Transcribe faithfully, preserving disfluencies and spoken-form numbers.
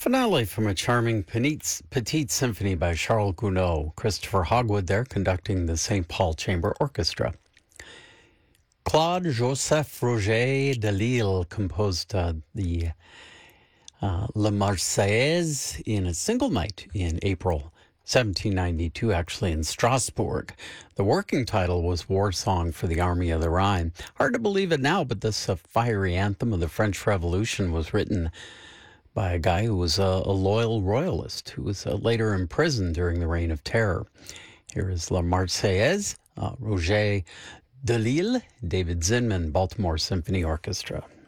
Finale from a charming Petite, Petite Symphony by Charles Gounod. Christopher Hogwood there conducting the Saint Paul Chamber Orchestra. Claude Joseph Roger de Lille composed uh, the uh, La Marseillaise in a single night in April seventeen ninety-two, actually in Strasbourg. The working title was War Song for the Army of the Rhine. Hard to believe it now, but this uh, fiery anthem of the French Revolution was written by a guy who was a, a loyal royalist who was uh, later imprisoned during the Reign of Terror. Here is La Marseillaise, uh, Roger de Lille, David Zinman, Baltimore Symphony Orchestra.